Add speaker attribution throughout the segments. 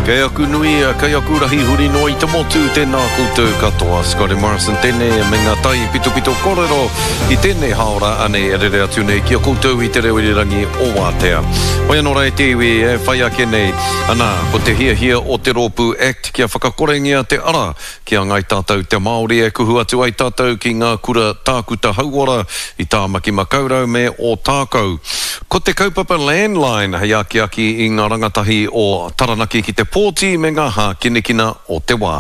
Speaker 1: Kei aku nui, kei aku rahi huri no I te motu tēnā koutou katoa. Scotty Morrison tēnei me ngā tai pito korero I tēnei haora ane e rere atu nei ki a koutou I te reo I rangi o Wātea. Hoi anō rai te iwi e whai ake nei ana ko te hia o te Rōpū Act kia whakakorengia te ara ki a ngai tātou te Māori e kuhu atu ai tātou ki ngā kura tākuta hauora I tā maki makaurau me o tākau. Ko te kaupapa landline hei aki I ngā rangatahi o Taranaki ki te Pōti me ngā hā kinekina o te wā.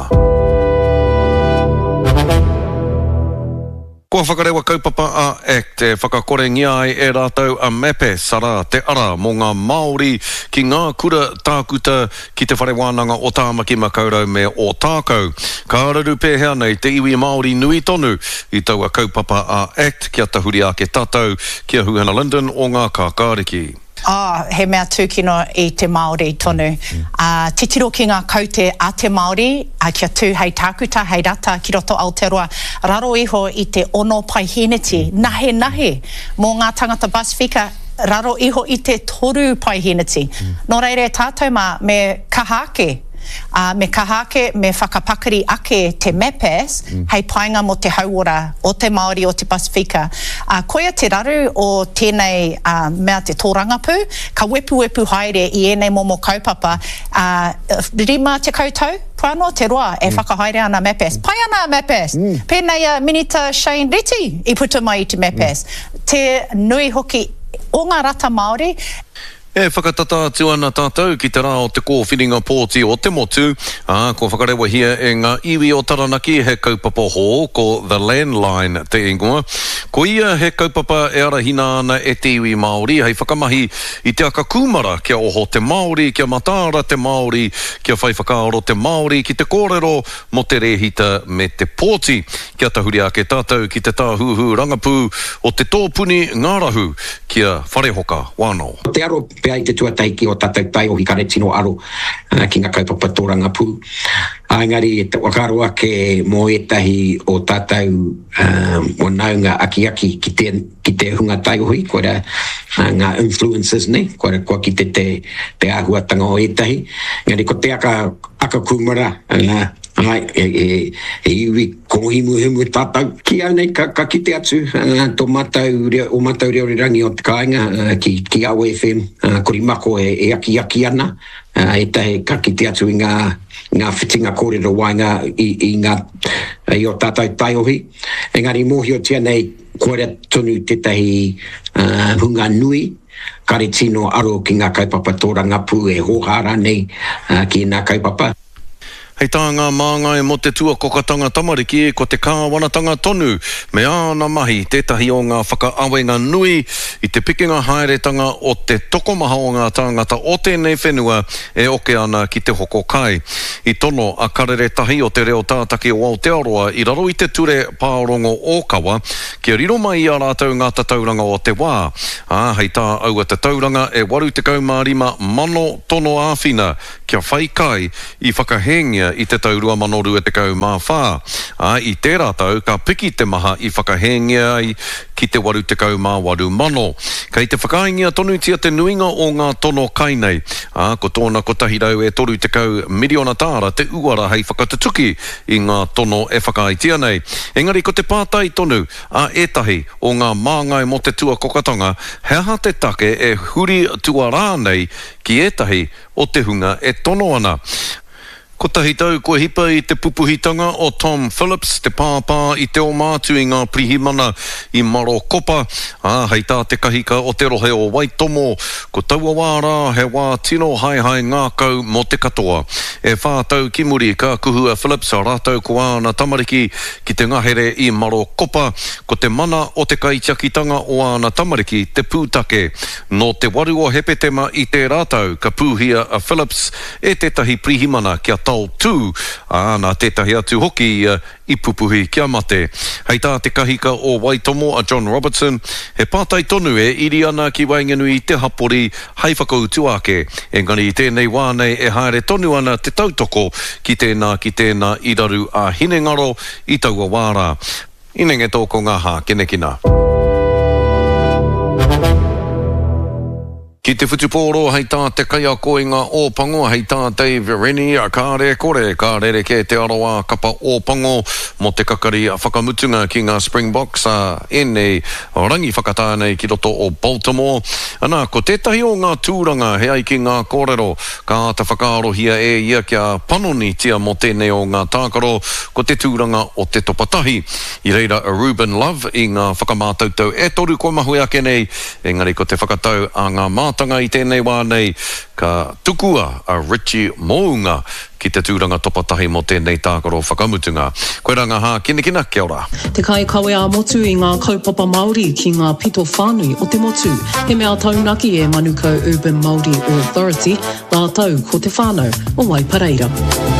Speaker 1: Kua whakarewa kaupapa a Act e whakakorengia ai e rātou a mepe sara te ara mō ngā Māori ki ngā kura tākuta ki te whare wānanga o tāmaki makaurau me o tākau. Ka araru pēhea nei te iwi Māori nui tonu I taua kaupapa a Act kia tahuri ake tātou kia Huhana Linden o ngā kākāriki.
Speaker 2: He mea tūkino I te Māori tonu. Titiro ki ngā kaute a te Māori, kia tū hei tākuta, hei rata ki roto Aotearoa. Raro iho I te ono paihiniti, nahe mō ngā tangata Pasifika, raro iho I te toru paihiniti. Nō reire tātou me kahake. Me kahake, me whakapakari ake te MEPES, hei painga mo te hauora o te Māori o te Pasifika. Koia te raru o tēnei mea te tōrangapū, ka wepu haere I enei momo kaupapa, rima te koutou, Pāno te roa e whakahaere ana MEPES. Pai ana MEPES. Pēnei Minita Shane Reti I puta mai I te MEPES. Te nui hoki o ngā rata Māori,
Speaker 1: E whakatata atu ana tātou ki te rā o te kōwhiringa Pōti o te motu. Ko whakarewa hia e ngā iwi o Taranaki he kaupapa ho ko The Landline te ingoa. Ko ia he kaupapa e arahina ana e te iwi Māori hei whakamahi I te aka kumara kia oho te Māori, kia mataara te Māori, kia whai whakaaro te Māori ki te kōrero mo te rehita me te Pōti. Kia tahuri ake tātou ki te tāhuhu rangapū o te tōpuni ngārahu kia wharehoka wāno.
Speaker 3: Te aro pea I te tuataiki o tātou tai o hikare tino aro ki ngā kaupapa tōrangapū. Engari e te wakaro ake mō etahi o tātou o naunga aki ki te hunga taihui, kora ngā influences nei, kora ki te āhuatanga o etahi. Engari ko te aka kumara, e iwi kohimu tātou. Ki au nei ka kite atu tō matau reo rangi o te kāinga ki au FM, kori mako e aki ana. E tahe ka kite atu I ngā whitinga kōrero wainga I o tātou taiohi. Engari mōhi o tia nei kōrera tonu tetahi hunga nui, kare tino aro ki ngā kaupapa tōrangapū e hohara nei ki ngā kaupapa.
Speaker 1: Hei tā ngā māngai mo te tua kokatanga tamariki ko te kāwanatanga tonu me āna mahi tētahi o ngā whakaawenga nui I te pikinga haeretanga o te tokomaha o ngā tāngata o tēnei whenua e oke ana ki te hoko kai. I tono a karere tahi o te reo tātaki o Aotearoa I raro I te ture pārongo o kawa kia riro mai I a rātou ngā tauranga o te wā. Hei tā aua te tauranga e 85 mano tono āwhina kia whai kai I whakahengia I te taurua manoru e te kau mā whā. I tērā tau, ka piki te maha I whakahengia ai ki te 88 mano. Kei te whakaingia tonu tia te nuinga o ngā tono kainei. Ko tōna ko tahirau e 30 miliona tāra te uara hei whakatutuki I ngā tono e whakaitia nei. Engari ko te pātai tonu a etahi o ngā māngai mo te tua kokatanga, hea te take e huri tua rānei ki etahi o te hunga e tono ana. Ko tahi tau kua hipa I te pupuhitanga o Tom Phillips, te pāpā I te o mātu I ngā prihimana I Maro Kopa. Hei tā te kahika o te rohe o Waitomo, ko taua wārā he wā tino hai ngākau mo te katoa. E whātau ki muri ka kuhua Phillips a rātau ko āna tamariki ki te ngahere I Maro Kopa, ko te mana o te kaitiakitanga o āna tamariki te pūtake. No te waru o hepetema I te rātau ka pūhia a Phillips e tētahi prihimana kia tau tū, nā tētahi atu hoki I pupuhi kia mate. Hei tā te kahika o Waitomo a John Robertson, he pātai tonu e iri ana ki wainganui te hapori hei whakautu ake. Engari tēnei wānei e haere tonu ana te tautoko ki tēnā I raru a Hinengaro I taua wārā. Inenge tōko ngā hā kenekina. Ki te whutupōro hei tā te kai a koinga ōpango, hei tā Dave Rennie, a kāre kore, ka rere ke te aroa kapa ōpango mo te kakari a whakamutunga ki ngā Springboks, ene rangi whakatānei ki roto o Baltimore. Ana, ko tētahi o ngā tūranga hea ki ngā kōrero, ka te whakaarohia ia kia panoni tia mo tēnei o ngā tākaro, ko te tūranga o te topatahi. I reira a Ruben Love i ngā whakamātautau e toru ko mahui ake nei, engari ko te whakatau a ngā mātanga i tēnei wā nei, ka tukua a Richie Mounga ki te tūranga topatahi mo tēnei tākaro whakamutunga. Koe ranga hā, kina, kia ora.
Speaker 4: Te kai kawe a motu i ngā kaupapa Māori ki ngā pito whānui o te motu. He mea taunaki e Manukau Urban Māori Authority, rātau ko te whānau o Waipareira.